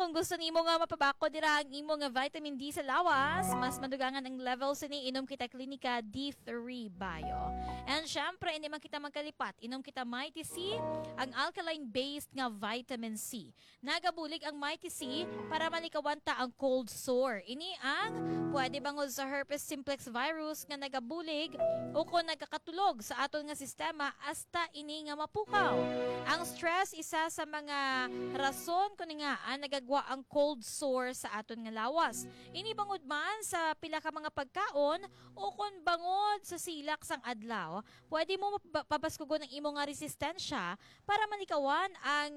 kung gusto nimo nga mapabako dira ang imo nga vitamin D sa lawas, mas madugangan ang levels ni inom kita Klinika D3 Bio. And syempre, hindi man kita magkalipat, inom kita Mighty C, ang alkaline-based nga vitamin C. Nagabulig ang Mighty C para malikawan ta ang cold sore. Ini ang pwede bangod sa herpes simplex virus nga nagabulig o kung nagkakatulog sa aton nga sistema hasta ini nga mapukaw. Ang stress isa sa mga rason kung nga nagagwa ang cold sore sa aton nga lawas. Ini bangod man sa pila ka mga pagkaon o kung bangod sa silak sang adlaw, pwede mo pabaskugon ang imo nga resistensya para malikawan ang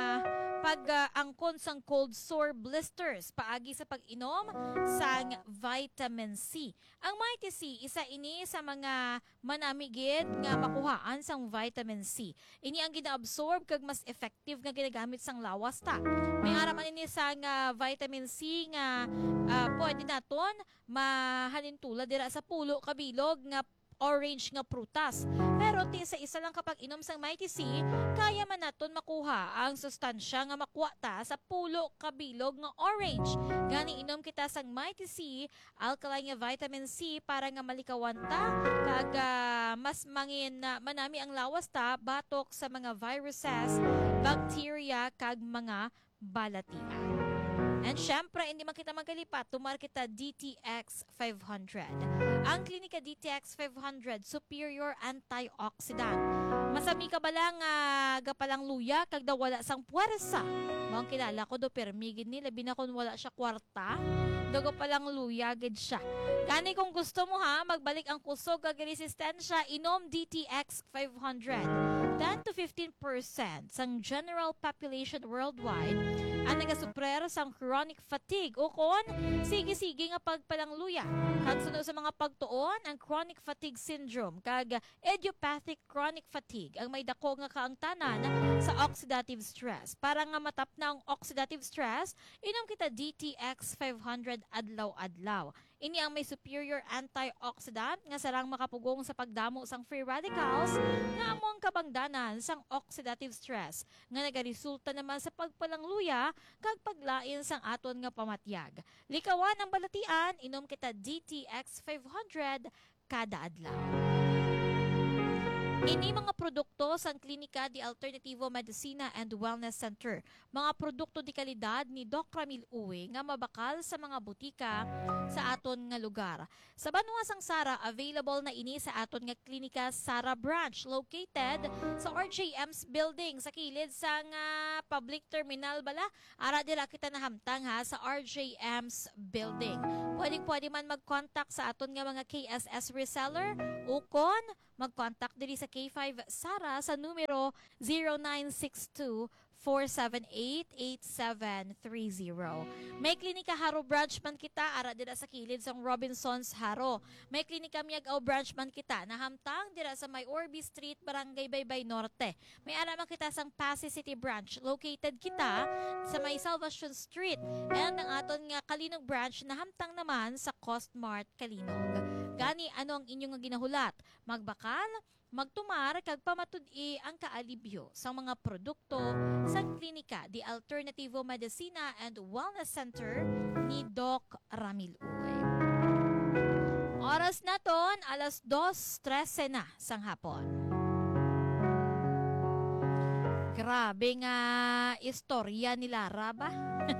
pag-angkon sang cold sore blisters paagi sa pag-inom sang vitamin C. Ang Mighty C isa ini sa mga manamigid nga makuhaan sang vitamin C. Ini ang gina-absorb kag mas effective nga ginagamit sang lawas ta. May araman ini sang vitamin C nga pwede naton mahalintula dira sa pulo kabilog nga orange nga prutas. Pero sa isa lang kapag inom sang Mighty C, kaya man naton makuha ang sustansya nga makuha ta sa pulo kabilog nga orange. Gani inom kita sang Mighty C, alkaline nga vitamin C para nga malikawan ta kag mas mangin manami ang lawas ta batok sa mga viruses, bacteria kag mga balatian. And syempre, hindi man kita magkalipat, tumar kita DTX 500. Ang Klinika DTX 500, superior antioxidant. Masami ka ba lang gapalang luya, kag daw wala sang puwersa. Mga kilala ko do permigid ni, labi na kung wala siya kwarta, dogo palang luya, gid siya. Kani kung gusto mo magbalik ang kusog kag resistensya, inom DTX 500. 10 to 15% sang general population worldwide ang nagasuprer sang chronic fatigue o kon sige-sige nga pagpalangluya. Kag sunod sa mga pagtuon ang chronic fatigue syndrome kag idiopathic chronic fatigue ang may dako nga kaangtanan sa oxidative stress. Para nga matap na ang oxidative stress, inom kita DTX 500 adlaw-adlaw. Ini ang may superior antioxidant nga sarang makapugong sa pagdamo sang free radicals nga among kabangdanan sang oxidative stress nga nagaresulta naman sa pagpalangluya kag paglain sang aton nga pamatyag. Likawan ang balatian, inom kita DTX 500 kada adlaw. Ini mga produkto sang Klinika di Alternativo Medicina and Wellness Center. Mga produkto di kalidad ni Doc Ramil Uwe nga mabakal sa mga butika sa aton nga lugar. Sa Banwa sang Sara, available na ini sa aton nga Klinika Sara Branch located sa RJM's building sa kilid sang public terminal bala. Ara dira kita nahamtang sa RJM's building. Pwede man mag-contact sa aton nga mga KSS reseller o kon mag-contact diri sa K5 Sara sa numero 0962-478-8730. May Klinika Haro branch man kita, ara dira sa kilid sang Robinsons Haro. May Klinika Miagaw branch man kita, nahamtang dira sa May Orby Street, Barangay Baybay Norte. May ara man kita sang Pasay City branch, located kita sa May Salvation Street. And ang aton nga Kalinog branch, nahamtang naman sa Coast Mart Kalinog. Gani ano ang inyong nga ginahulat? Magbakal, magtumar, kag pamatud-i ang kaalibyo sa mga produkto sa Klinika di Alternativo Medicina and Wellness Center ni Doc Ramil Uwe. Oras naton, alas 2:13 na sang hapon. Grabe nga istorya ni Lara ba?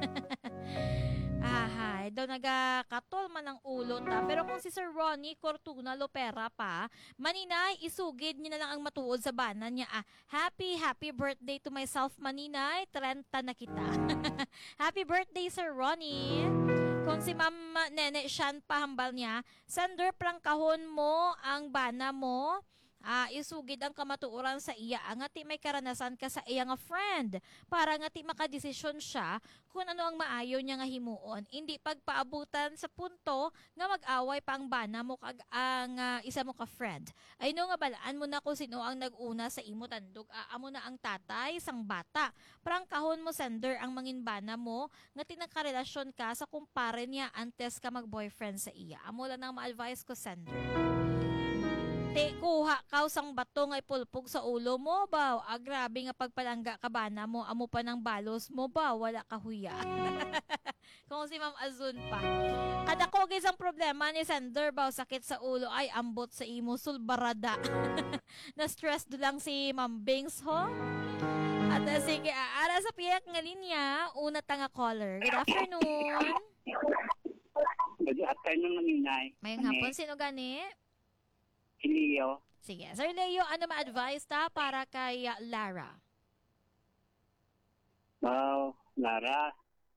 Daw nagakatol man ang ulo ta. Pero kung si Sir Ronnie Cortuna Lopera pa, maninay, isugid niya na lang ang matuod sa banan niya. Happy birthday to myself, maninay. 30 na kita. Happy birthday, Sir Ronnie. Kung si Ma'am Nene Shan pahambal niya, sender prang kahon mo ang bana mo. Isugid ang kamatuoran sa iya nga ti may karanasan ka sa iya nga friend para nga ti makadesisyon siya kung ano ang maayo niya nga himuon. Hindi pagpaabutan sa punto nga mag-away pa ang bana mo kag ang isa mo ka friend. Ay no nga balaan mo na kung sino ang nag-una sa imo tandog. Amo na ang tatay sang bata. Parang kahon mo sender ang mangin bana mo nga tinakarelasyon ka sa kumpare niya antes ka mag-boyfriend sa iya. Amo lang ang ma-advise ko sender. Ti, kuha ka sang bato nga ipulpog sa ulo mo ba? Grabe nga pagpalangga ka ba na mo, amo pa ng balos mo ba? Wala ka huya. Kung si Ma'am Azun pa. Kada ko isang problema ni Sander ba, sakit sa ulo ay ambot sa imo sulbarada. Na-stress do lang si Ma'am Bings ho. At sige, ara sa piyak nga linya, una tanga caller. Good afternoon. Good afternoon, Maninay. Mayang hapon, sino gani? Si Leo. Sige. Sir Leo, ano ma-advise ta para kay Lara? Wow, Lara.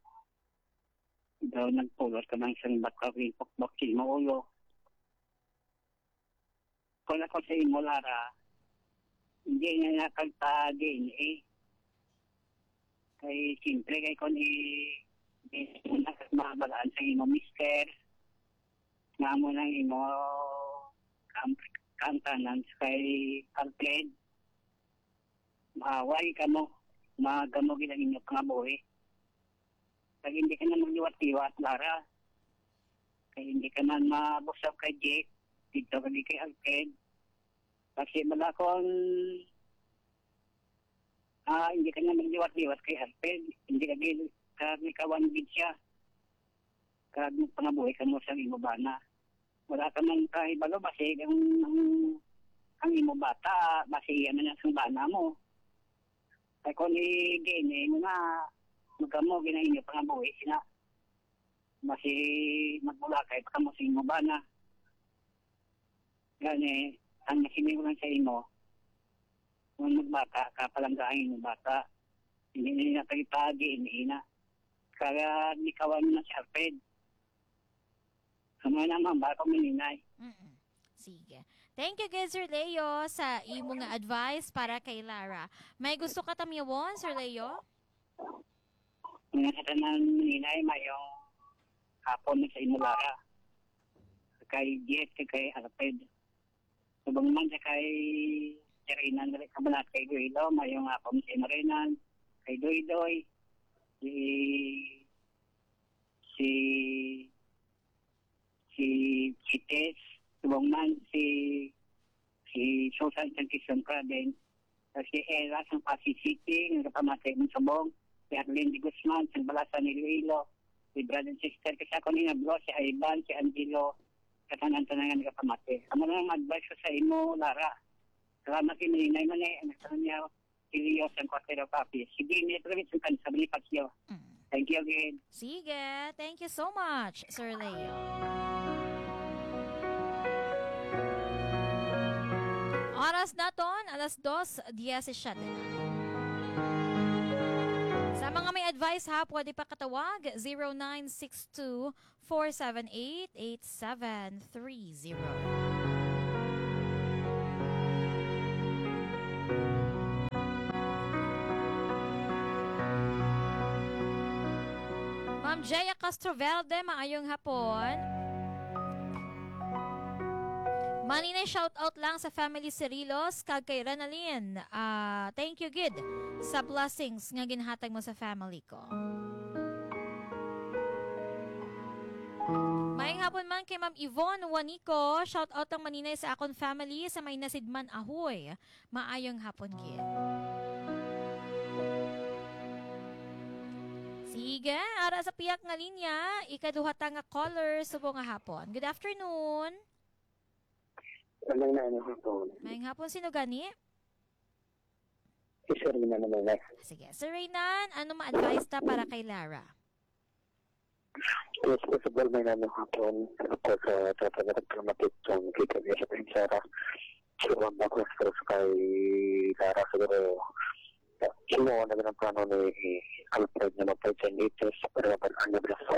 Daw nagpulot ka ng isang bata rin pokbokin mo ulo. Kung ako sa imo, Lara, hindi na nakagpa-DNA. Kay siyempre, kay kung mabalaan sa imo, mister, nga mo ng imo kantanan kay Alfred. Maaway ka mo, magamogin ang inyo pangabuhi. Pag hindi ka na magliwat-liwat, Lara, kaya hindi ka man mabusap kay Jake, dito ka di kay Alfred. Kasi bala kung hindi ka na magliwat-liwat kay Alfred, hindi ka kawanbid siya. Kaya pangabuhi ka mo sa imo bana. Wala ka man kahibalo, basi ang imo bata, basi yan na ang bana mo. Kaya kung i-gene mo na, magkamo, ginahin nyo pangabuhi sila. Basi magmula kayo pa mo sa imo bana. Gani, ang nasinay ko lang sa imo, kung magbata, kapalanggaan yung bata, hindi na pagipagi, hindi na. Kaya di kawan na si Alfred. Sama naman, baka maninay. Sige. Thank you, guys, Sir Leo, sa imo nga advice para kay Lara. May gusto ka tamyawon, Sir Leo? Nga sa tanan maninay, mayong hapon na sa imo, Lara. Kay Jet, kay Alfred. Subang man sa kay Jerinan, kabalat kay Guido, mayong hapon sa Marinan, kay Doy-Doy, si Chites, subang man si Susan Sankison Kraden, si Ella sa Pasig City, ng kapamatay ng Sabong, si Arlene de Guzman, sa Balasan ni Iloilo, si brother and sister, kasi ako ni Nablo, si Ivan, si Angelo, katanan-tanangan ng kapamatay. Amo lang ang advice ko sa imo, Lara. Salamat yung maninay man ang nagtanong niya, si Leo sa Quatero Papi. Sige, may province yung kansa, balipat siya. Thank you again. Sige. Thank you so much, Sir Leo. Oras naton, 2:17 na. Sa mga may advice ha, pwede pa katawag 0962-478-8730. Ma'am Jaya Castrovelde, maayong hapon. Maninay shoutout lang sa family Cirilos, kag kay Renalyn. Thank you, Gid, sa blessings nga ginhatag mo sa family ko. Maayong hapon man kay Ma'am Yvonne Juanico. Shoutout ang maninay sa akong family sa may nasidman ahoy. Maayong hapon, Gid. Sige, ara sa piyak nga linya, ikaduhata nga caller subong nga hapon. Good afternoon. Maayong hapon. Maayong hapon, sino gani? Si Sir Reynan naman na. Sige, Sir Reynan, ano ma-advise ta para kay Lara? Yes, possible may naman hapon. Ako sa tatagalag-dramatic kung kita niya sa Prinsara. Siya ang baklastos kay Lara siguro. Sinuha na ng plano ni Alfred na mag-presentators pero ang nablaso.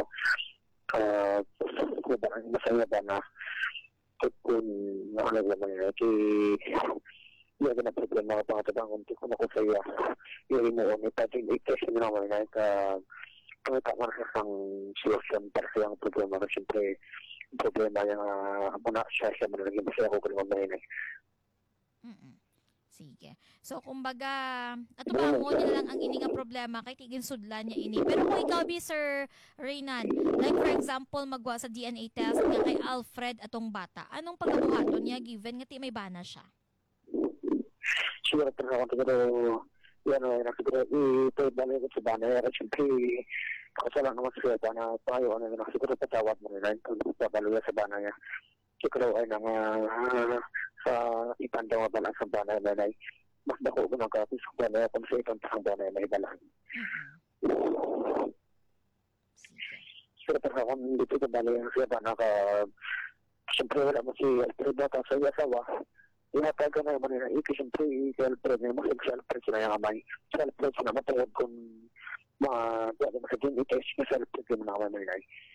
Masaya ba na kung nakalaglaman na yung na problema ka pangatabang unti ko na kung saya yung mo ni presentators na naman na pangita mo na sa solusyon para sa yung problema na siyempre problema yung muna siya mo na naging masaya ko kung naman na Sige. So, kumbaga, ato ba mo nila lang ang ini nga problema kay tigin sudlan niya ini. Pero kung ikaw bi Sir Reynan, like for example, magwa sa DNA test nga kay Alfred atong bata, anong pagkabuhaton niya given nga ti may bana siya? Siguro pero ako siguro yan o siguro i-balik ko sa bana siyempre kasalan naman siya bana tayo siguro patawad mo nila kung babalo sa bana niya siguro ay nang sa ipandaw ba lang sa bana na mas dako ko nagkapis sa bana kung sa itong bana na ibalan. Siguro pero ako dito sa bana siya bana ka siyempre wala mo si Alfred na sa asawa. Ihatag ka na naman nila, siyempre, i-Alfred na mas Alfred sila yung amay. Sa Alfred sila matawag kung masagin i-test ka sa Alfred yung naman nila.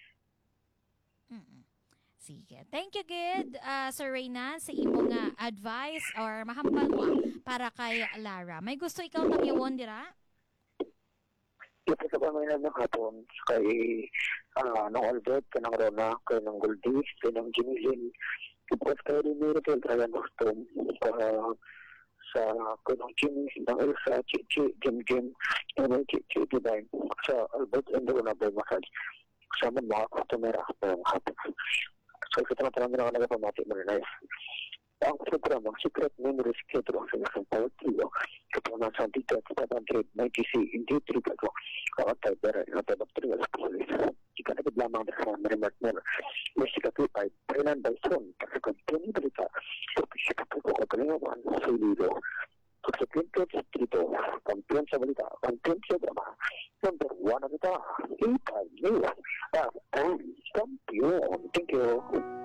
Sige. Thank you, good, Sir Reynan, sa imo nga advice or mahambal mo para kay Lara. May gusto ikaw tagyawon, dira? Ito sa pamilya ng hapon, kay nung Albert, kay nang Rona, kay nang Goldie, kay nang Jinilin, tapos kayo rin meron talaga gusto sa kunong Jimmy, ng Elsa, Chichi, Jim, Chichi, Divine, sa Albert, and doon na ba yung massage. Kasama mga customer ako ng hapon. So, ito na talaga na nagpamati mo rin. Ang programa, Secret Memories Schedule sa isang power trio, kapag nasa dito at 790C, hindi trigger ko, kakatay pera, inatay ng trial sa police. Ika nagid lamang na sa Marimark Miller. May sikatipay, Painan Bison, kasi kung balita, siya kapag ko kagalingawan sa Ilido. Sa Clinton dito, kampiyon sa balita, kampiyon sa drama, number 1 na ito, Ipay Nila, FM, kampiyon. Thank you.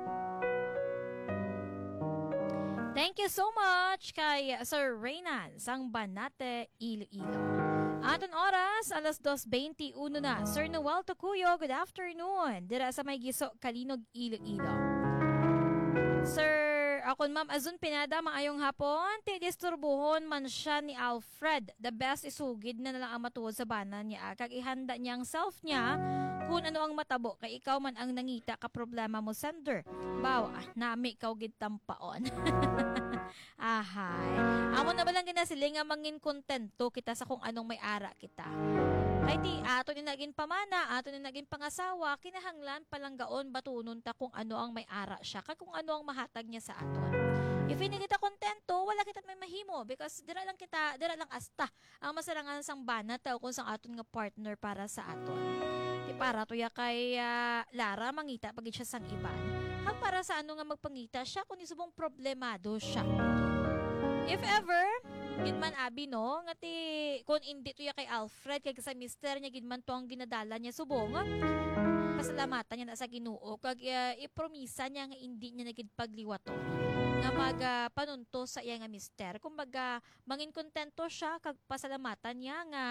Thank you so much kay Sir Reynan sang Banate, Iloilo. Aton oras, alas 2:21 na. Sir Noel Tocuyo, good afternoon. Dira sa may giso, Kalinog, Iloilo. Sir, akon ma'am Azun Pinada, maayong hapon. Tidisturbuhon man siya ni Alfred. The best isugid na lang ang matuod sa bana niya. Kag ihanda niya ang self niya kung ano ang matabo. Kay ikaw man ang nangita ka problema mo sender. Bawa, nami ikaw gid tampaon. Ahay. Amo na ba lang ginasiling nga mangin kontento kita sa kung anong may ara kita. Kay ti ato ni naging pamana, ato ni naging pangasawa, kinahanglan palang gaon batunon ta kung ano ang may ara siya, kag kung ano ang mahatag niya sa aton. If hindi kita kontento, wala kita may mahimo because dira lang asta ang masarangan sang bana tao kung sang aton nga partner para sa aton. Ti para to ya kay Lara mangita pagit siya sang iban. Hang para sa ano nga magpangita siya kung isubong problemado siya. If ever, gidman abi no, nga ti, kung hindi to ya kay Alfred, kay sa mister niya, gidman to ang ginadala niya subong, pasalamatan niya na sa Ginoo, kag ipromisa niya nga hindi niya nagidpagliwato, nga panunto sa iya nga mister. Kumbaga, mangin kontento siya, kag pasalamatan niya nga,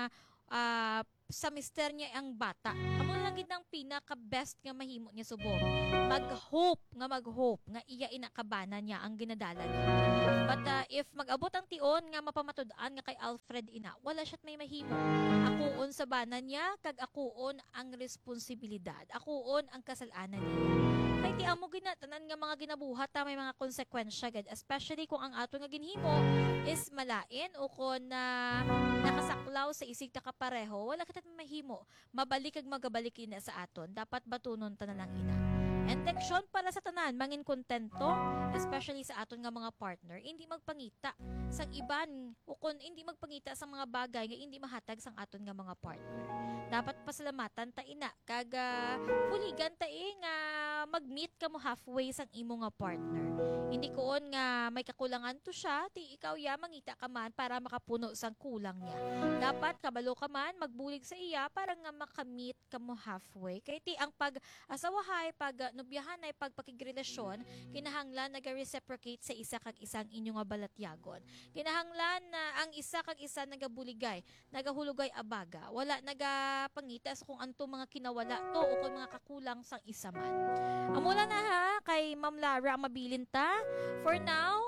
sa mister niya ang bata. Amo lang gid ang pinaka-best nga mahimo niya subong. Mag-hope nga iya inakabana niya ang ginadala niya. But if mag-abot ang tion nga mapamatud-an nga kay Alfred ina, wala siya't may mahimo. Akuon sa bana niya, kag akuon ang responsibilidad. Akuon ang kasalanan niya. Kay ti amo ginatanan nga mga ginabuhat may mga konsekwensya gad, especially kung ang ato nga ginhimo is malain o kung nakasaklaw sa isig ta kapareho, wala kita mahimo. Mabalik kag magabalik ina sa aton. Dapat batunon ta na lang ina. And leksyon para sa tanan, mangin kontento, especially sa aton nga mga partner, hindi magpangita sang iban o kung hindi magpangita sa mga bagay nga hindi mahatag sang aton nga mga partner. Dapat pasalamatan ta ina kag puligan ta nga mag-meet ka mo halfway sang imo nga partner. Hindi koon nga may kakulangan to siya, ti ikaw ya mangita ka man para makapuno sang kulang niya. Dapat kabalo ka man magbulig sa iya para nga makamit ka mo halfway. Kay ti ang pag-asawahay, pag-nobyahan ay pagpakigrelasyon, kinahanglan naga-reciprocate sa isa kag isang inyo nga balatyagon. Kinahanglan na ang isa kag isa nagabuligay, nagahulugay abaga. Wala nagapangita sa kung anto mga kinawala to o kung mga kakulang sang isa man. Amula na ha kay Ma'am Lara ang mabilin ta. For now,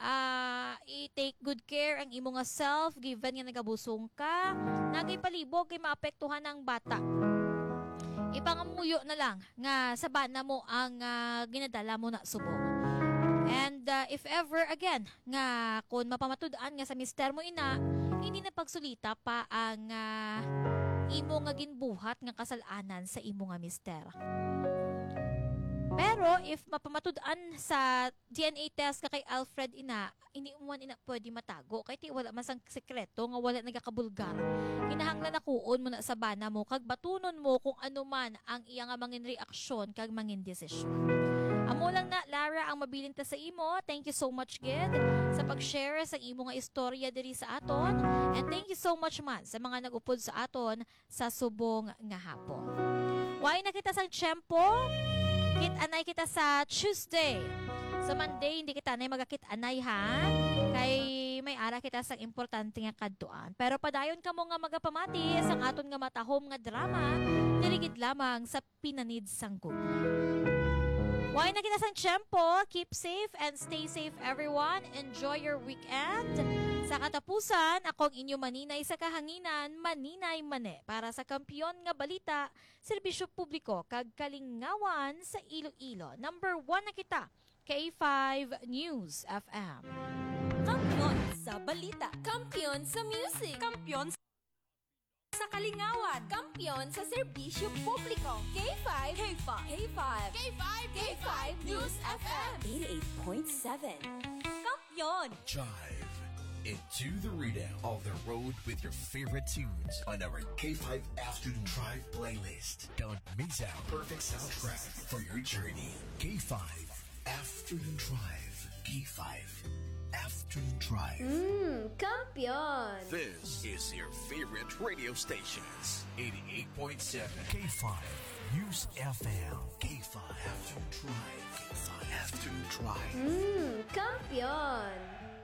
i-take good care ang imo nga self given nga nagabusong ka. Nagay palibog kay maapektuhan ang bata. Ipangamuyo na lang nga sa bana mo ang ginadala mo na subong. And if ever again nga kung mapamatud-an nga sa mister mo ina, hindi na pagsulita pa ang imo nga ginbuhat nga kasalanan sa imo nga mister. Pero if mapamatud-an sa DNA test ka kay Alfred ina, hindi mo man ina pwede matago kay ti wala man sang sekreto nga wala nagakabulgar. Kinahanglan na kuon mo na sa bana mo kag batunon mo kung ano man ang iya nga mangin reaksyon kag mangin desisyon. Amo lang na Lara ang mabilin ta sa imo. Thank you so much gid sa pag-share sa imo nga istorya diri sa aton, and thank you so much man sa mga nag-upod sa aton sa subong nga hapon. Why na kita sang tiyempo? Kit-anay kita sa Tuesday. Sa Monday, hindi kita anay magakit-anay ha. Kay may ara kita sa importante nga kadtuan. Pero padayon ka mo nga magapamati sang aton nga matahom nga drama, dirigid lamang sa pinanid sang Google. Why na kita sang tiyempo? Keep safe and stay safe everyone. Enjoy your weekend. Sa katapusan, akong inyo maninay sa kahanginan, maninay mane. Para sa Kampiyon nga balita, serbisyo publiko, kag kalingawan sa Iloilo. Number 1 na kita, K5 News FM. Kampiyon sa balita. Kampiyon sa music. Kampiyon sa kalingawan. Kampiyon sa serbisyo publiko. K5. K5. K5. K5. K5 News FM. 88.7. Kampiyon. Jive into the readout of the road with your favorite tunes on our K5 Afternoon Drive playlist. Don't miss out perfect soundtrack for your journey. K5 Afternoon Drive. K5 Afternoon Drive. Kampiyon. This is your favorite radio stations. 88.7 K5 News FM. K5 Afternoon Drive. K5 Afternoon Drive. Kampiyon.